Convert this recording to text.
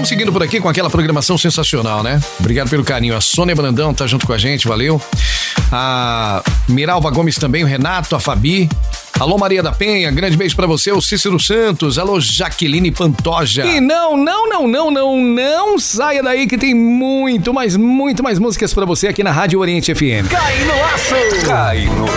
Vamos seguindo por aqui com aquela programação sensacional, né? Obrigado pelo carinho. A Sônia Brandão tá junto com a gente, valeu. A Miralva Gomes também, o Renato, a Fabi. Alô, Maria da Penha, grande beijo pra você, o Cícero Santos. Alô, Jaqueline Pantoja. E não saia daí que tem muito mais músicas pra você aqui na Rádio Oriente FM. Cai no laço! Cai no